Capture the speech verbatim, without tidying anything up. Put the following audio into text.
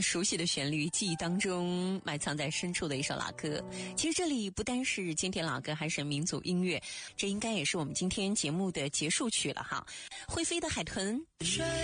熟悉的旋律，记忆当中埋藏在深处的一首老歌。其实这里不单是经典老歌，还是民族音乐，这应该也是我们今天节目的结束曲了哈。会飞的海豚。